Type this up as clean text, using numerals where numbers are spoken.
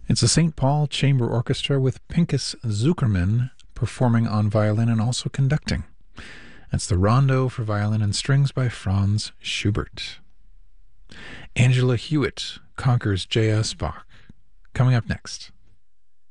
It's the St. Paul Chamber Orchestra with Pinchas Zukerman performing on violin and also conducting. That's the Rondo for Violin and Strings by Franz Schubert. Angela Hewitt conquers J.S. Bach. Coming up next.